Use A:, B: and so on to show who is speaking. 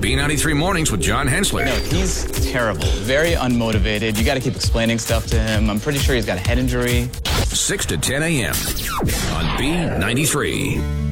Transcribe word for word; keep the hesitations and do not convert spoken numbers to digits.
A: B ninety-three Mornings with John Hensler.
B: No, he's terrible. Very unmotivated. You got to keep explaining stuff to him. I'm pretty sure he's got a head injury.
A: six to ten a.m. on B ninety-three.